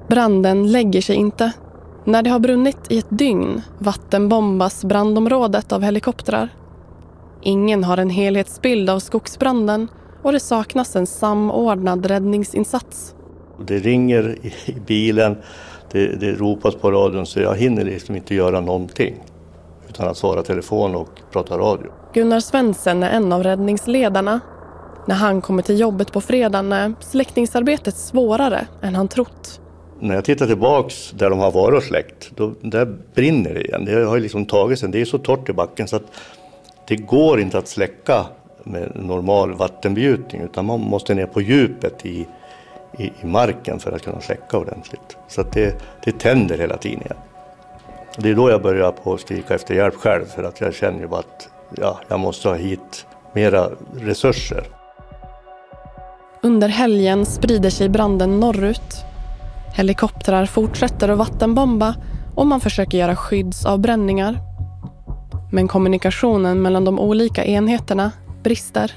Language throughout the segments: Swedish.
Branden lägger sig inte. När det har brunnit i ett dygn vattenbombas brandområdet av helikoptrar. Ingen har en helhetsbild av skogsbranden och det saknas en samordnad räddningsinsats. Det ringer i bilen, det ropas på radion, så jag hinner liksom inte göra någonting utan att svara telefon och prata radio. Gunnar Svensson är en av räddningsledarna. När han kommer till jobbet på fredagen är släckningsarbetet svårare än han trott. När jag tittar tillbaks där de har varit och släckt, där brinner det igen. Det har ju liksom tagit sig, det är så torrt i backen så att det går inte att släcka med normal vattenbgjutning, utan man måste ner på djupet i marken för att kunna släcka ordentligt. Så att det tänder hela tiden igen. Det är då jag börjar på att skrika efter hjälp själv, för att jag känner ju bara att jag måste ha hit mera resurser. Under helgen sprider sig branden norrut. Helikoptrar fortsätter att vattenbomba och man försöker göra skyddsavbränningar. Men kommunikationen mellan de olika enheterna brister.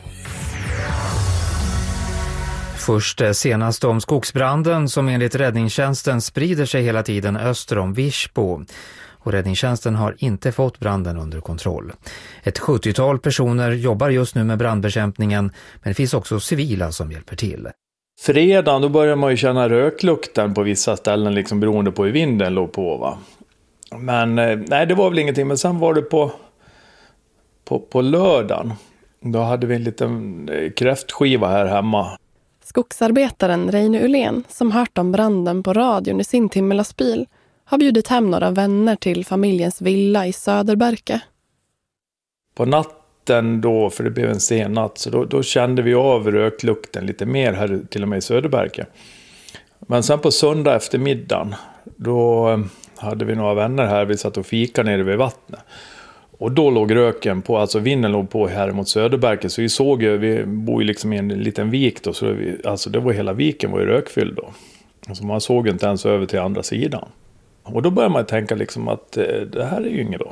Först senast om skogsbranden som enligt räddningstjänsten sprider sig hela tiden öster om Virsbo. Och räddningstjänsten har inte fått branden under kontroll. Ett 70-tal personer jobbar just nu med brandbekämpningen, men det finns också civila som hjälper till. Fredagen då börjar man ju känna röklukten på vissa ställen liksom beroende på hur vinden låg på, va. Men nej, det var väl ingenting. Men sen var det på lördagen. Då hade vi en liten kräftskiva här hemma. Skogsarbetaren Reine Ullén, som hört om branden på radion i sin timmerlastbil, har bjudit hem några vänner till familjens villa i Söderberke. På natten då, för det blev en sen natt, så då kände vi av röklukten lite mer här till och med i Söderberke. Men sen på söndag eftermiddagen, då hade vi några vänner här, vi satt och fika nere vid vattnet. Och då låg röken på, alltså vinden låg på här mot Söderberke, så vi såg ju, vi bor ju liksom i en liten vik då, så alltså det var hela viken var ju rökfylld då. Alltså man såg inte ens över till andra sidan. Och då börjar man tänka liksom att det här är ju inget då.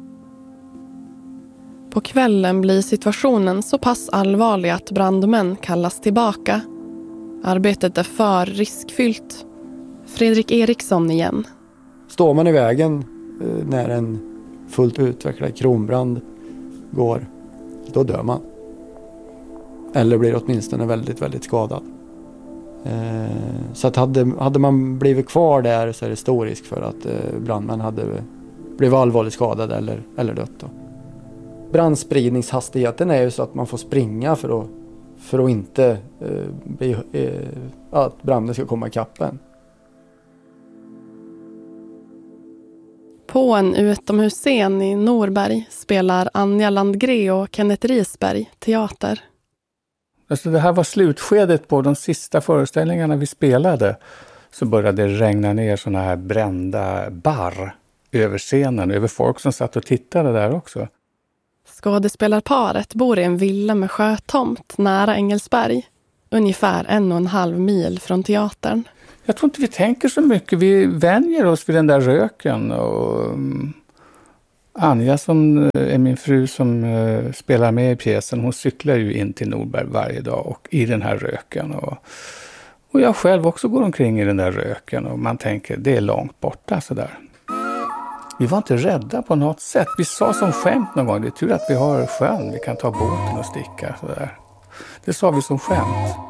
På kvällen blir situationen så pass allvarlig att brandmän kallas tillbaka. Arbetet är för riskfyllt. Fredrik Eriksson igen. Står man i vägen när en fullt utvecklad kronbrand går, då dör man. Eller blir åtminstone väldigt, väldigt skadad. Så att hade man blivit kvar där så är det stor risk för att brandmän hade blivit allvarligt skadade eller dött då. Brandspridningshastigheten är ju så att man får springa för att inte att branden ska komma i kappen. På en utomhusscen i Norberg spelar Anja Landgren och Kenneth Risberg teater. Alltså det här var slutskedet på de sista föreställningarna vi spelade. Så började det regna ner såna här brända barr över scenen, över folk som satt och tittade där också. Skådespelarparet bor i en villa med sjötomt nära Engelsberg, ungefär 1,5 mil från teatern. Jag tror inte vi tänker så mycket, vi vänjer oss vid den där röken. Och Anja som är min fru som spelar med i pjäsen, hon cyklar ju in till Norberg varje dag och i den här röken. Och jag själv också går omkring i den där röken och man tänker det är långt borta sådär. Vi var inte rädda på något sätt. Vi sa som skämt någon gång, det är tur att vi har sjön, vi kan ta båten och sticka sådär. Det sa vi som skämt.